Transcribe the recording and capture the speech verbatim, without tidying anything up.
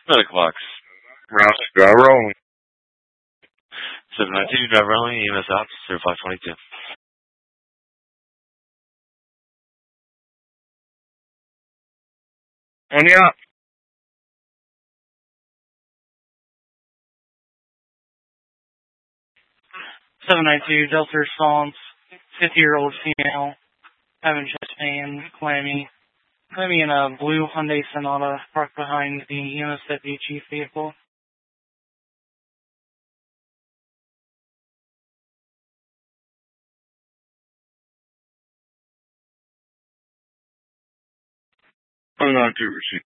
Medical box. Rouse, drive rolling. seven nine two, driver only, E M S ops, zero five twenty-two. On the up. seven nine two, Delta Response, fifty-year-old female, having chest pain, clammy. Clammy in a blue Hyundai Sonata parked behind the E M S Deputy Chief vehicle. I'm not too receipt.